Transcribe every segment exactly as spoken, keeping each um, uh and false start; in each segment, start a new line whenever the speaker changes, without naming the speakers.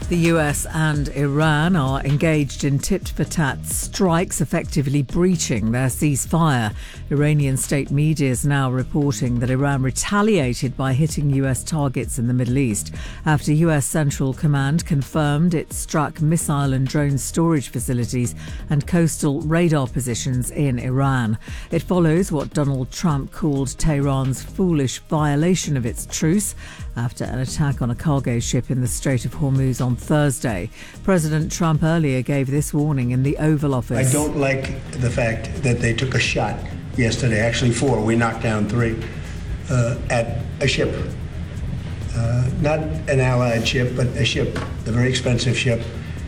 The U S and Iran are engaged in tit-for-tat strikes, effectively breaching their ceasefire. Iranian state media is now reporting that Iran retaliated by hitting U S targets in the Middle East after U S Central Command confirmed it struck missile and drone storage facilities and coastal radar positions in Iran. It follows what Donald Trump called Tehran's foolish violation of its truce after an attack on a cargo ship in the Strait of Hormuz on Thursday. President Trump earlier gave this warning in the Oval Office.
I don't like the fact that they took a shot yesterday, actually four, we knocked down three, uh, at a ship. Uh, not an allied ship, but a ship, a very expensive ship.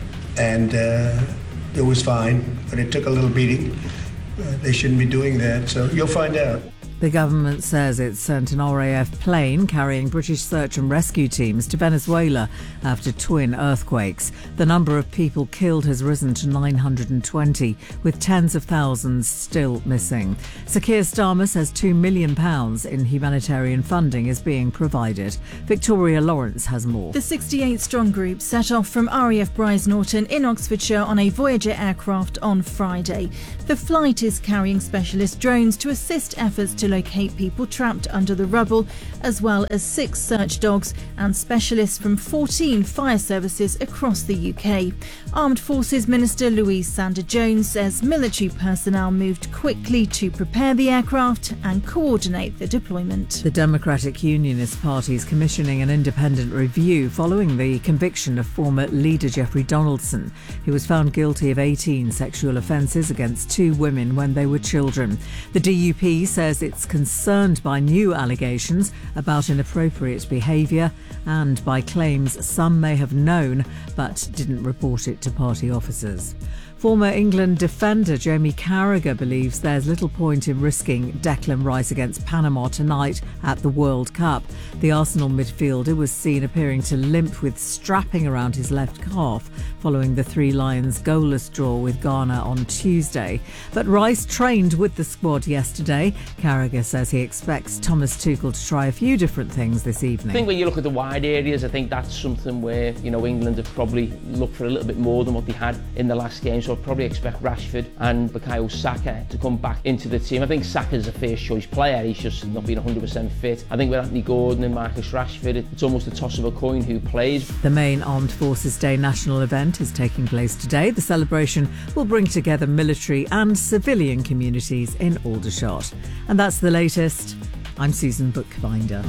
And uh, it was fine, but it took a little beating. Uh, they shouldn't be doing that, so you'll find out.
The government says it sent an R A F plane carrying British search and rescue teams to Venezuela after twin earthquakes. The number of people killed has risen to nine hundred twenty, with tens of thousands still missing. Sir Keir Starmer says two million pounds in humanitarian funding is being provided. Victoria Lawrence has more.
The sixty-eight strong group set off from R A F Brize Norton in Oxfordshire on a Voyager aircraft on Friday. The flight is carrying specialist drones to assist efforts to locate people trapped under the rubble, as well as six search dogs and specialists from fourteen fire services across the U K. Armed Forces Minister Louise Sanders-Jones says military personnel moved quickly to prepare the aircraft and coordinate the deployment.
The Democratic Unionist Party is commissioning an independent review following the conviction of former leader Jeffrey Donaldson, who was found guilty of eighteen sexual offences against two women when they were children. The D U P says it's concerned by new allegations about inappropriate behaviour and by claims some may have known but didn't report it to party officers. Former England defender Jamie Carragher believes there's little point in risking Declan Rice against Panama tonight at the World Cup. The Arsenal midfielder was seen appearing to limp with strapping around his left calf following the Three Lions goalless draw with Ghana on Tuesday. But Rice trained with the squad yesterday. Carragher says he expects Thomas Tuchel to try a few different things this evening.
I think when you look at the wide areas, I think that's something where, you know, England have probably looked for a little bit more than what they had in the last game. So I'd probably expect Rashford and Bukayo Saka to come back into the team. I think Saka's a first choice player, he's just not been one hundred percent fit. I think with Anthony Gordon and Marcus Rashford, it's almost a toss of a coin who plays.
The main Armed Forces Day national event is taking place today. The celebration will bring together military and civilian communities in Aldershot. And that's the latest. I'm Susan Bookbinder.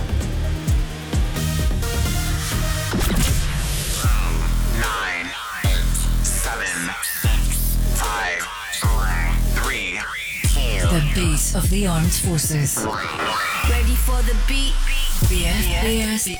The beat of the armed forces.
Ready for the beat?
B F B S